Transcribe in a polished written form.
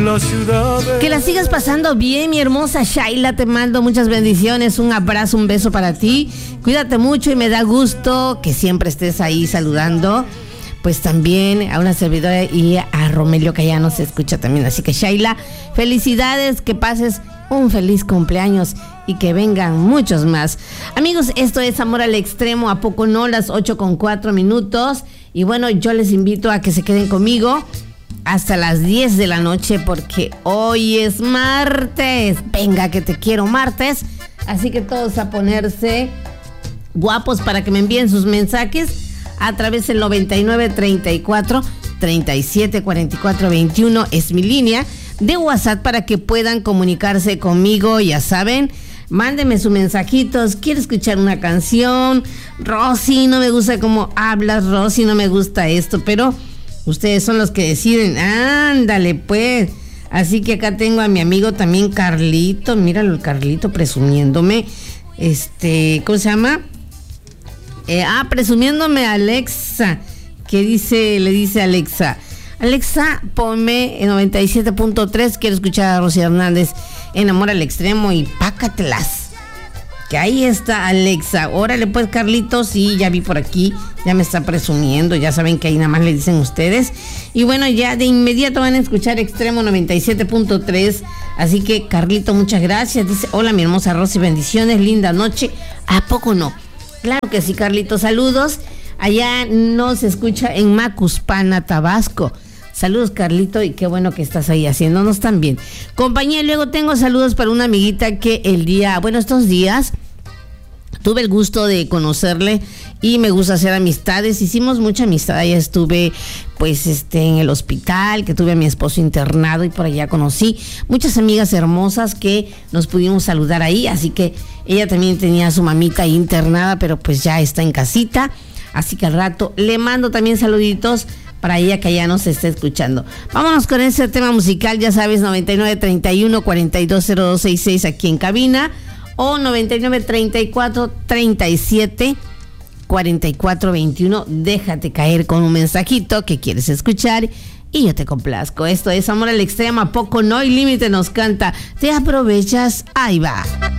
las ciudades. Que la sigas pasando bien, mi hermosa Shaila. Te mando muchas bendiciones, un abrazo, un beso para ti. Cuídate mucho y me da gusto que siempre estés ahí saludando. Pues también a una servidora y a Romelio, que ya nos escucha también. Así que Shaila, felicidades, que pases un feliz cumpleaños y que vengan muchos más. Amigos, esto es Amor al Extremo, ¿a poco no? Las 8:04. Y bueno, yo les invito a que se queden conmigo hasta las 10 de la noche, porque hoy es martes. Venga, que te quiero martes. Así que todos a ponerse guapos para que me envíen sus mensajes a través del 9934-374421. Es mi línea de WhatsApp para que puedan comunicarse conmigo. Ya saben, mándenme sus mensajitos. Quiero escuchar una canción. Rosy, no me gusta cómo hablas, Rosy, no me gusta esto, pero ustedes son los que deciden. Ándale, pues. Así que acá tengo a mi amigo también, Carlito. Míralo, el Carlito presumiéndome. ¿Cómo se llama? Presumiéndome a Alexa. ¿Qué dice? Le dice Alexa: Alexa, ponme en 97.3. Quiero escuchar a Rosy Hernández en Amor al Extremo y pácatelas. Que ahí está Alexa. Órale pues, Carlitos, sí, ya vi por aquí, ya me está presumiendo, ya saben que ahí nada más le dicen ustedes. Y bueno, ya de inmediato van a escuchar Extremo 97.3. Así que, Carlito, muchas gracias. Dice: hola, mi hermosa Rosy, bendiciones, linda noche. ¿A poco no? Claro que sí, Carlito, saludos. Allá nos escucha en Macuspana, Tabasco. Saludos, Carlito, y qué bueno que estás ahí haciéndonos también compañía. Luego tengo saludos para una amiguita que estos días tuve el gusto de conocerle y me gusta hacer amistades. Hicimos mucha amistad. Allá estuve en el hospital, que tuve a mi esposo internado y por allá conocí muchas amigas hermosas que nos pudimos saludar ahí. Así que ella también tenía a su mamita ahí internada, pero pues ya está en casita. Así que al rato le mando también saluditos para ella que ya nos está escuchando. Vámonos con ese tema musical, ya sabes, 9931-420266 aquí en cabina, o 9934-374421. Déjate caer con un mensajito que quieres escuchar y yo te complazco. Esto es Amor al Extremo, ¿a poco no? Y Límite nos canta: te aprovechas, ahí va.